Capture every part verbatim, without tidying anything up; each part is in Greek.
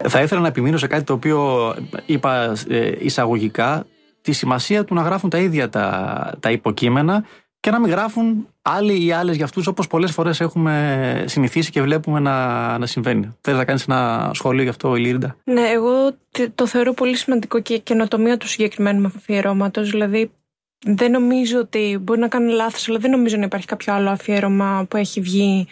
Θα ήθελα να επιμείνω σε κάτι το οποίο είπα εισαγωγικά, τη σημασία του να γράφουν τα ίδια τα, τα υποκείμενα και να μην γράφουν άλλοι ή άλλες για αυτούς, όπως πολλές φορές έχουμε συνηθίσει και βλέπουμε να, να συμβαίνει. Θέλεις να κάνεις ένα σχόλιο γι' αυτό, Ηλίριντα? Ναι, εγώ το θεωρώ πολύ σημαντικό και η καινοτομία του συγκεκριμένου αφιερώματος. Δηλαδή, δεν νομίζω ότι, μπορεί να κάνω λάθος, αλλά δεν νομίζω να υπάρχει κάποιο άλλο αφιέρωμα που έχει βγει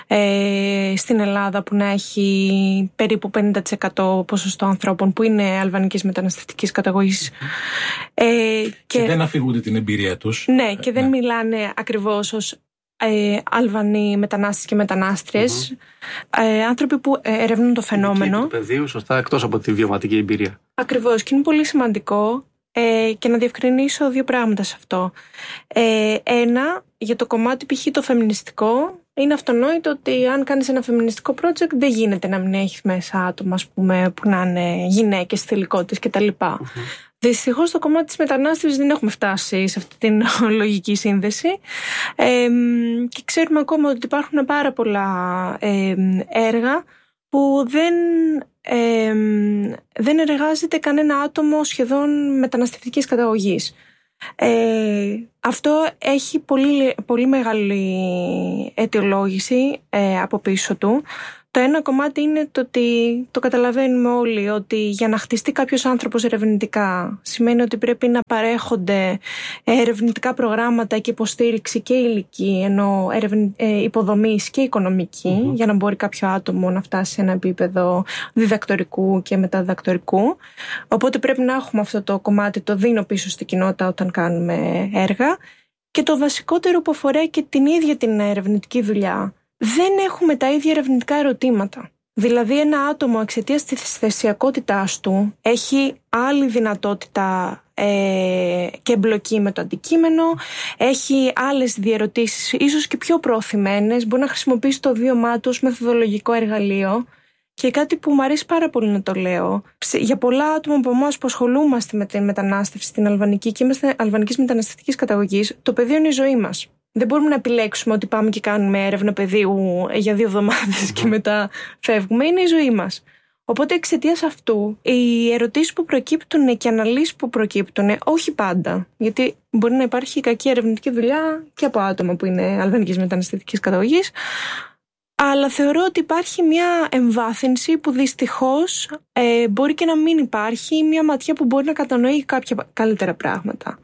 ε, στην Ελλάδα που να έχει περίπου πενήντα τοις εκατό ποσοστό ανθρώπων που είναι αλβανικής μεταναστευτικής καταγωγής. Ε, και, και δεν αφηγούνται την εμπειρία τους. Ναι, και δεν ναι. μιλάνε ακριβώς ως ε, Αλβανοί μετανάστες και μετανάστριες. Mm-hmm. Ε, άνθρωποι που ερευνούν το φαινόμενο. Του πεδίου, σωστά, εκτός από τη βιωματική εμπειρία. Ακριβώς, και είναι πολύ σημαντικό. Ε, και να διευκρινίσω δύο πράγματα σε αυτό. Ε, ένα, για το κομμάτι π.χ. το φεμινιστικό, είναι αυτονόητο ότι αν κάνεις ένα φεμινιστικό project δεν γίνεται να μην έχεις μέσα άτομα, ας πούμε, που να είναι γυναίκες, θηλυκότητες κτλ. Mm-hmm. Δυστυχώς στο κομμάτι της μετανάστευσης δεν έχουμε φτάσει σε αυτή την λογική σύνδεση ε, και ξέρουμε ακόμα ότι υπάρχουν πάρα πολλά ε, έργα που δεν, ε, δεν εργάζεται κανένα άτομο σχεδόν μεταναστευτικής καταγωγής. Ε, αυτό έχει πολύ, πολύ μεγάλη αιτιολόγηση ε, από πίσω του. Το ένα κομμάτι είναι το ότι το καταλαβαίνουμε όλοι ότι για να χτιστεί κάποιος άνθρωπος ερευνητικά σημαίνει ότι πρέπει να παρέχονται ερευνητικά προγράμματα και υποστήριξη και υλική, ενώ ερευνη, ε, υποδομής και οικονομική, mm-hmm. για να μπορεί κάποιο άτομο να φτάσει σε ένα επίπεδο διδακτορικού και μεταδιδακτορικού. Οπότε πρέπει να έχουμε αυτό το κομμάτι, το δίνω πίσω στην κοινότητα όταν κάνουμε έργα. Και το βασικότερο που αφορά και την ίδια την ερευνητική δουλειά, δεν έχουμε τα ίδια ερευνητικά ερωτήματα. Δηλαδή ένα άτομο εξαιτίας της θεσιακότητάς του έχει άλλη δυνατότητα ε, και εμπλοκή με το αντικείμενο, έχει άλλες διερωτήσεις, ίσως και πιο προωθημένες, μπορεί να χρησιμοποιήσει το βίωμά του ως μεθοδολογικό εργαλείο. Και κάτι που μου αρέσει πάρα πολύ να το λέω, για πολλά άτομα από εμάς που ασχολούμαστε με την μετανάστευση στην αλβανική και είμαστε αλβανικής μεταναστευτικής καταγωγής, το πεδίο είναι η ζωή μας. Δεν μπορούμε να επιλέξουμε ότι πάμε και κάνουμε έρευνα πεδίου για δύο εβδομάδες και μετά φεύγουμε. Είναι η ζωή μας. Οπότε εξαιτίας αυτού, οι ερωτήσεις που προκύπτουν και οι αναλύσεις που προκύπτουν, όχι πάντα, γιατί μπορεί να υπάρχει κακή ερευνητική δουλειά και από άτομα που είναι αλβανικής μεταναστευτικής καταγωγής, αλλά θεωρώ ότι υπάρχει μια εμβάθυνση που δυστυχώς ε, μπορεί και να μην υπάρχει, μια ματιά που μπορεί να κατανοεί κάποια καλύτερα πράγματα.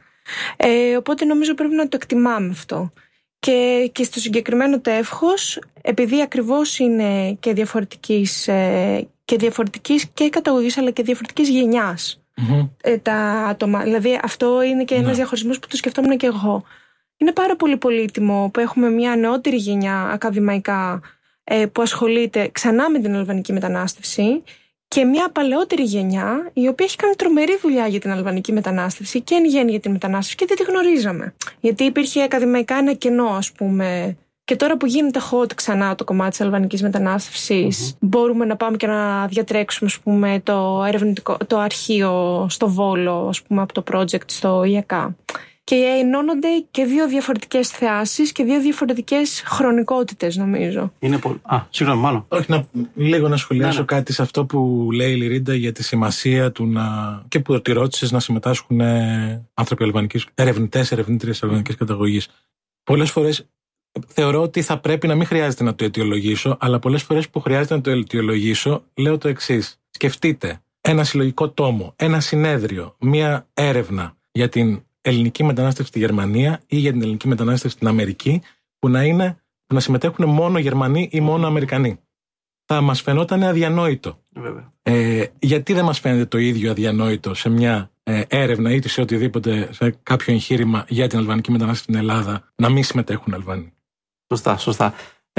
Ε, οπότε νομίζω πρέπει να το εκτιμάμε αυτό. Και, και στο συγκεκριμένο τεύχος, επειδή ακριβώς είναι και διαφορετικής, ε, και διαφορετικής και καταγωγής αλλά και διαφορετικής γενιάς mm-hmm. ε, τα άτομα. Δηλαδή αυτό είναι και ένας yeah. διαχωρισμός που το σκεφτόμουν και εγώ. Είναι πάρα πολύ πολύτιμο που έχουμε μια νεότερη γενιά ακαδημαϊκά ε, που ασχολείται ξανά με την αλβανική μετανάστευση και μια παλαιότερη γενιά η οποία έχει κάνει τρομερή δουλειά για την αλβανική μετανάστευση και εν γέννη για την μετανάστευση και δεν τη γνωρίζαμε. Γιατί υπήρχε ακαδημαϊκά ένα κενό, ας πούμε. Και τώρα που γίνεται hot ξανά το κομμάτι της αλβανικής μετανάστευσης, mm-hmm. μπορούμε να πάμε και να διατρέξουμε, ας πούμε, το ερευνητικό, το αρχείο στο Βόλο, ας πούμε, από το project στο ΙΑΚΑ. Και ενώνονται και δύο διαφορετικές θεάσεις και δύο διαφορετικές χρονικότητες, νομίζω. Είναι πολύ. Α, συγγνώμη, μάλλον. Όχι, να, λίγο να σχολιάσω ναι, ναι. κάτι σε αυτό που λέει η Λιρίντα για τη σημασία του να. Και που τη ρώτησες να συμμετάσχουν ε, άνθρωποι αλβανικής, ερευνητές, ερευνήτριες αλβανικής καταγωγής. Πολλές φορές θεωρώ ότι θα πρέπει να μην χρειάζεται να το αιτιολογήσω, αλλά πολλές φορές που χρειάζεται να το αιτιολογήσω, λέω το εξής. Σκεφτείτε ένα συλλογικό τόμο, ένα συνέδριο, μία έρευνα για την ελληνική μετανάστευση στη Γερμανία ή για την ελληνική μετανάστευση στην Αμερική, που να, είναι, που να συμμετέχουν μόνο Γερμανοί ή μόνο Αμερικανοί. Θα μας φαινόταν αδιανόητο. Βέβαια. Ε, γιατί δεν μας φαίνεται το ίδιο αδιανόητο σε μια ε, έρευνα ή σε οτιδήποτε, σε κάποιο εγχείρημα για την αλβανική μετανάστευση στην Ελλάδα, να μην συμμετέχουν Αλβανοί. Σωστά, σωστά.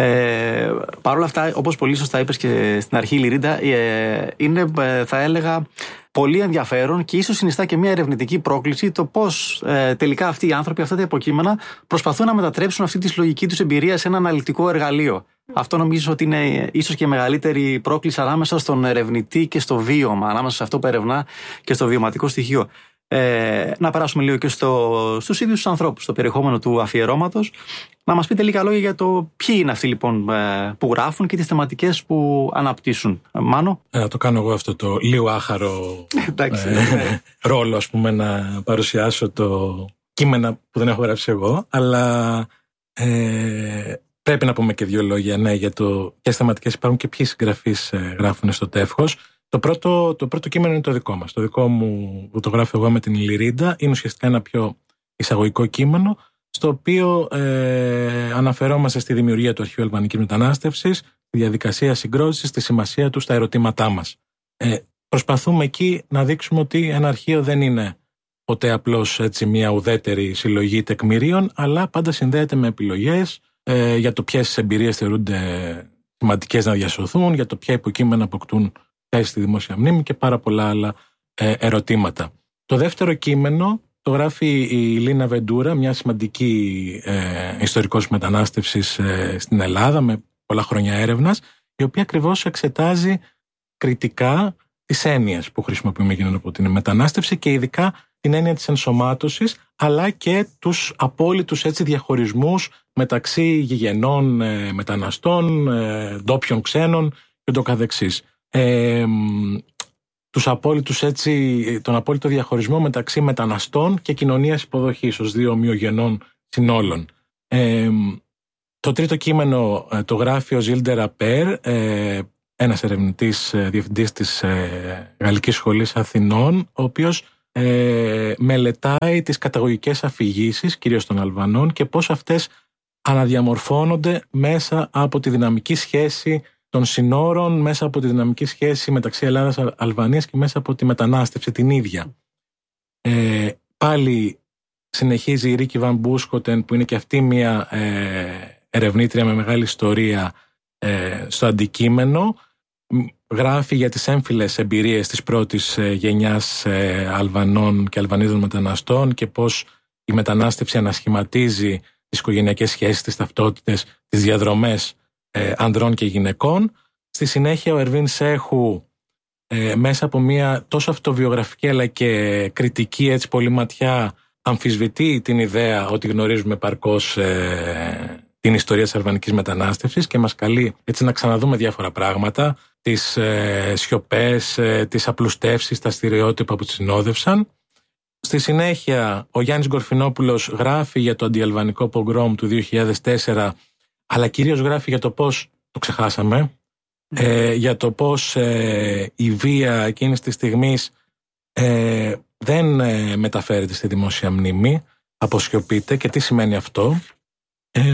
Ε, Παρ' όλα αυτά, όπως πολύ σωστά είπες και στην αρχή, Λιρίντα, ε, είναι, ε, θα έλεγα, πολύ ενδιαφέρον και ίσως συνιστά και μια ερευνητική πρόκληση το πώς ε, τελικά αυτοί οι άνθρωποι, αυτά τα υποκείμενα, προσπαθούν να μετατρέψουν αυτή τη συλλογική τους εμπειρία σε ένα αναλυτικό εργαλείο. Mm. Αυτό νομίζω ότι είναι ίσως και η μεγαλύτερη πρόκληση ανάμεσα στον ερευνητή και στο βίωμα, ανάμεσα σε αυτό που ερευνά και στο βιωματικό στοιχείο. Ε, να περάσουμε λίγο και στο, στους ίδιους τους ανθρώπους, στο περιεχόμενο του αφιερώματος. Να μας πείτε λίγα λόγια για το ποιοι είναι αυτοί λοιπόν που γράφουν και τις θεματικές που αναπτύσσουν. Μάνο. Ε, να το κάνω εγώ αυτό το λίγο άχαρο ε, ρόλο, ας πούμε, να παρουσιάσω το κείμενα που δεν έχω γράψει εγώ, αλλά ε, πρέπει να πούμε και δύο λόγια, ναι, για το ποιες θεματικές υπάρχουν και ποιοι συγγραφείς ε, γράφουν στο τεύχος. Το πρώτο, το πρώτο κείμενο είναι το δικό μας. Το δικό μου που το γράφω εγώ με την Λιρίντα είναι ουσιαστικά ένα πιο εισαγωγικό κείμενο, στο οποίο ε, αναφερόμαστε στη δημιουργία του Αρχείου Αλβανικής Μετανάστευσης, τη διαδικασία συγκρότησης, τη σημασία του στα ερωτήματά μας. Ε, προσπαθούμε εκεί να δείξουμε ότι ένα αρχείο δεν είναι ποτέ απλώς έτσι μια ουδέτερη συλλογή τεκμηρίων, αλλά πάντα συνδέεται με επιλογές ε, για το ποιες εμπειρίες θεωρούνται σημαντικές να διασωθούν, για το ποια υποκείμενα αποκτούν θέση στη δημόσια μνήμη και πάρα πολλά άλλα ε, ερωτήματα. Το δεύτερο κείμενο το γράφει η Λίνα Βεντούρα, μια σημαντική ε, ιστορικός μετανάστευσης ε, στην Ελλάδα με πολλά χρόνια έρευνας, η οποία ακριβώς εξετάζει κριτικά τις έννοιες που χρησιμοποιούμε γύρω από την μετανάστευση και ειδικά την έννοια της ενσωμάτωσης, αλλά και τους απόλυτους έτσι διαχωρισμούς μεταξύ γηγενών ε, μεταναστών, ε, ντόπιων ξένων και το καθεξής. Ε, τους απόλυτους έτσι, τον απόλυτο διαχωρισμό μεταξύ μεταναστών και κοινωνίας υποδοχής ως δύο ομοιογενών συνόλων. Ε, το τρίτο κείμενο ε, το γράφει ο Ζίλντερ Απέρ, ε, ένας ερευνητής ε, διευθυντής της ε, Γαλλικής Σχολής Αθηνών, ο οποίος ε, μελετάει τις καταγωγικές αφηγήσεις, κυρίως των Αλβανών, και πώς αυτές αναδιαμορφώνονται μέσα από τη δυναμική σχέση των συνόρων, μέσα από τη δυναμική σχέση μεταξύ Ελλάδας-Αλβανίας και μέσα από τη μετανάστευση την ίδια. Ε, πάλι συνεχίζει η Ρίκη Βαν Μπούσκοτεν, που είναι και αυτή μια ε, ερευνήτρια με μεγάλη ιστορία ε, στο αντικείμενο. Γράφει για τις έμφυλες εμπειρίες της πρώτης ε, γενιάς ε, Αλβανών και Αλβανίδων μεταναστών και πώς η μετανάστευση ανασχηματίζει τις οικογενειακές σχέσεις, τις ταυτότητες, τις διαδρομές ε, ανδρών και γυναικών. Στη συνέχεια ο Ερβίν Σέχου ε, μέσα από μια τόσο αυτοβιογραφική αλλά και κριτική έτσι πολύ ματιά αμφισβητεί την ιδέα ότι γνωρίζουμε παρκώς ε, την ιστορία της αλβανικής μετανάστευσης και μας καλεί έτσι να ξαναδούμε διάφορα πράγματα, τις ε, σιωπές, ε, τις απλουστεύσεις, τα στερεότυπα που τις συνόδευσαν. Στη συνέχεια ο Γιάννης Γκορφινόπουλος γράφει για το αντιαλβανικό πογκρόμ του δύο χιλιάδες τέσσερα, αλλά κυρίως γράφει για το πώς το ξεχάσαμε, ε, για το πώς ε, η βία εκείνης της στιγμής ε, δεν ε, μεταφέρεται στη δημόσια μνήμη, αποσιωπείται και τι σημαίνει αυτό. Ε,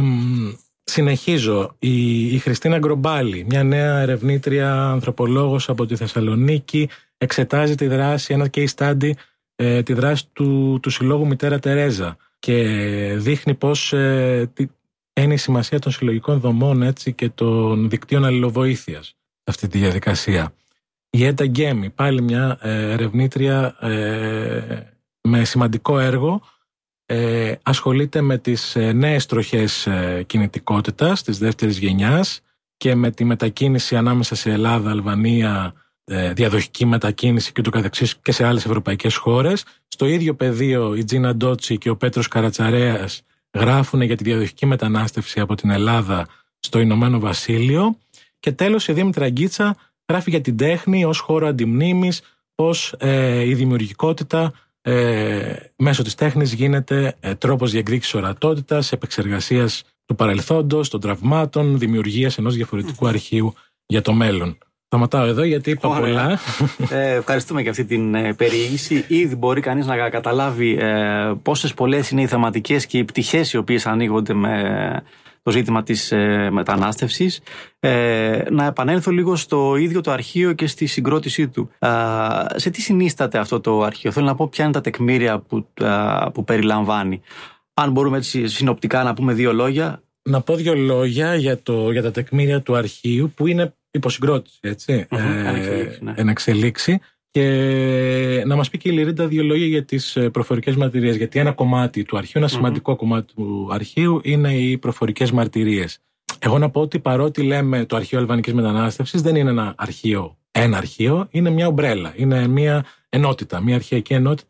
συνεχίζω, η, η Χριστίνα Γκρομπάλη, μια νέα ερευνήτρια ανθρωπολόγος από τη Θεσσαλονίκη, εξετάζει τη δράση, ένα case study, ε, τη δράση του, του Συλλόγου Μητέρα Τερέζα και δείχνει πώς ε, τι, είναι η σημασία των συλλογικών δομών έτσι, και των δικτύων αλληλοβοήθειας σε αυτή τη διαδικασία. Η Έντα Γκέμι, πάλι μια ε, ερευνήτρια ε, με σημαντικό έργο, ε, ασχολείται με τις ε, νέες τροχές ε, κινητικότητας της δεύτερης γενιάς και με τη μετακίνηση ανάμεσα σε Ελλάδα, Αλβανία, ε, διαδοχική μετακίνηση και το καθεξής και σε άλλες ευρωπαϊκές χώρες. Στο ίδιο πεδίο η Τζίνα Ντότσι και ο Πέτρος Καρατσαρέας γράφουν για τη διαδοχική μετανάστευση από την Ελλάδα στο Ηνωμένο Βασίλειο. Και τέλος η Δήμητρα Γκίτσα γράφει για την τέχνη ως χώρο αντιμνήμης, πώς ε, η δημιουργικότητα ε, μέσω της τέχνης γίνεται ε, τρόπος διεκδίκησης ορατότητας, επεξεργασίας του παρελθόντος, των τραυμάτων, δημιουργίας ενός διαφορετικού αρχείου για το μέλλον. Σταματάω εδώ γιατί είπα Ωραία. πολλά. Ε, ευχαριστούμε για αυτή την ε, περιήγηση. Ήδη μπορεί κανείς να καταλάβει ε, πόσες πολλές είναι οι θεματικές και οι πτυχές οι οποίες ανοίγονται με το ζήτημα της ε, μετανάστευσης. Ε, να επανέλθω λίγο στο ίδιο το αρχείο και στη συγκρότησή του. Ε, σε τι συνίσταται αυτό το αρχείο? Θέλω να πω ποια είναι τα τεκμήρια που, ε, που περιλαμβάνει. Αν μπορούμε έτσι συνοπτικά να πούμε δύο λόγια. Να πω δύο λόγια για, το, για τα τεκμήρια του αρχείου που είναι υποσυγκρότηση, έτσι, uh-huh, ε, εν εξελίξη, ναι. εν εξελίξη. Και να μας πει και η Λιρίντα δύο λόγια για τις προφορικές μαρτυρίες. Γιατί ένα κομμάτι του αρχείου, ένα σημαντικό mm-hmm. κομμάτι του αρχείου είναι οι προφορικές μαρτυρίες. Εγώ να πω ότι παρότι λέμε το Αρχείο Αλβανικής Μετανάστευσης, δεν είναι ένα αρχείο, ένα αρχείο, είναι μια ομπρέλα, είναι μια ενότητα, μια αρχαιακή ενότητα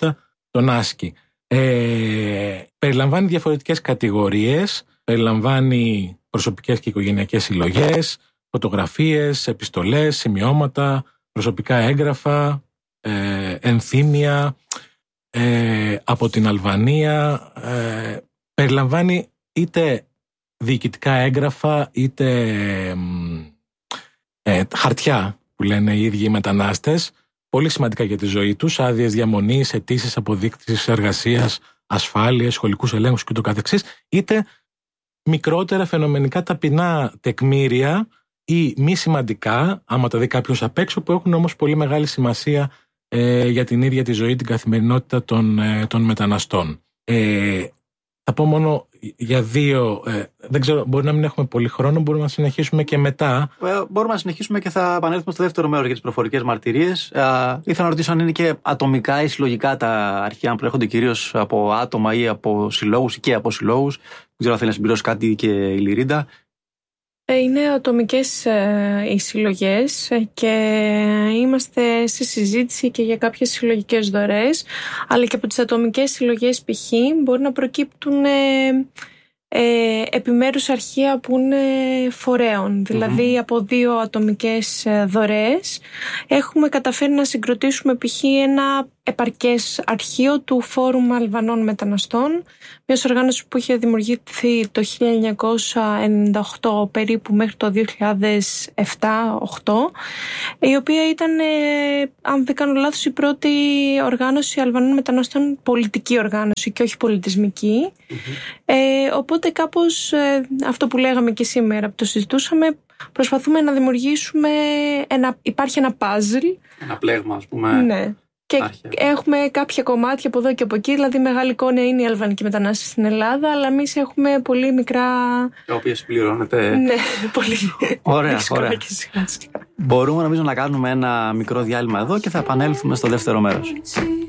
τον άσκη. Ε, περιλαμβάνει διαφορετικές κατηγορίες, περιλαμβάνει προσωπικές και οικογενειακές συλλογές, φωτογραφίες, επιστολές, σημειώματα, προσωπικά έγγραφα, ε, ενθύμια ε, από την Αλβανία. Ε, περιλαμβάνει είτε διοικητικά έγγραφα είτε ε, χαρτιά που λένε οι ίδιοι οι μετανάστες, πολύ σημαντικά για τη ζωή τους, άδειες διαμονής, αιτήσεις αποδείξεις εργασίας, ασφάλειες, σχολικούς ελέγχους κ.ο.κ. είτε μικρότερα φαινομενικά ταπεινά τεκμήρια ή μη σημαντικά, άμα τα δει κάποιος απ' έξω, που έχουν όμως πολύ μεγάλη σημασία ε, για την ίδια τη ζωή, την καθημερινότητα των, ε, των μεταναστών. Ε, θα πω μόνο για δύο, ε, δεν ξέρω, μπορεί να μην έχουμε πολύ χρόνο, μπορούμε να συνεχίσουμε και μετά. Ε, μπορούμε να συνεχίσουμε και θα επανέλθουμε στο δεύτερο μέρος για τις προφορικές μαρτυρίες. Ε, ήθελα να ρωτήσω αν είναι και ατομικά ή συλλογικά τα αρχεία, αν προέρχονται κυρίως από άτομα ή από συλλόγους ή και από συλλόγους. Δεν ξέρω αν θέλει να συμπληρώσει κάτι και η Λιρίντα. Είναι ατομικές ε, οι συλλογές και είμαστε σε συζήτηση και για κάποιες συλλογικές δωρές, αλλά και από τις ατομικές συλλογές π.χ. μπορεί να προκύπτουν ε, ε, επιμέρους αρχεία που είναι φορέων. Mm-hmm. Δηλαδή από δύο ατομικές δωρές έχουμε καταφέρει να συγκροτήσουμε π.χ. ένα επαρκές αρχείο του Φόρουμ Αλβανών Μεταναστών, μια οργάνωση που είχε δημιουργηθεί το χίλια εννιακόσια ενενήντα οκτώ περίπου μέχρι το δύο χιλιάδες επτά οκτώ, η οποία ήταν, ε, αν δεν κάνω λάθος, η πρώτη οργάνωση Αλβανών Μεταναστών, πολιτική οργάνωση και όχι πολιτισμική. Mm-hmm. Ε, οπότε κάπως ε, αυτό που λέγαμε και σήμερα που το συζητούσαμε, προσπαθούμε να δημιουργήσουμε ένα, υπάρχει ένα παζλ. Ένα πλέγμα, ας πούμε. Ναι. Και Άρχια. Έχουμε κάποια κομμάτια από εδώ και από εκεί, δηλαδή μεγάλη εικόνα είναι οι Αλβανικοί μετανάστες στην Ελλάδα, αλλά εμείς έχουμε πολύ μικρά. Τα οποία συμπληρώνεται. Ναι, πολύ. Ωραία, ωραία. Μπορούμε νομίζω να κάνουμε ένα μικρό διάλειμμα εδώ και θα επανέλθουμε στο δεύτερο μέρος.